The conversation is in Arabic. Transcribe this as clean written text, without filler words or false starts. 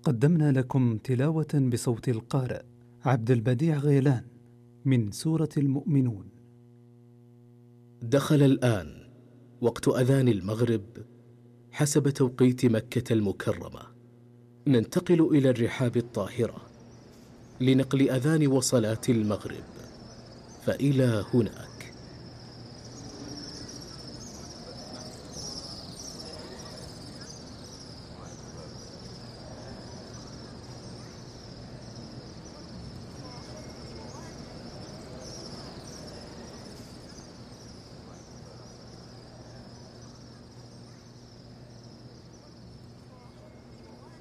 قدمنا لكم تلاوة بصوت القارئ عبد البديع غيلان من سورة المؤمنون. دخل الآن وقت أذان المغرب حسب توقيت مكة المكرمة. ننتقل إلى الرحاب الطاهرة لنقل أذان وصلاة المغرب، فإلى هناك.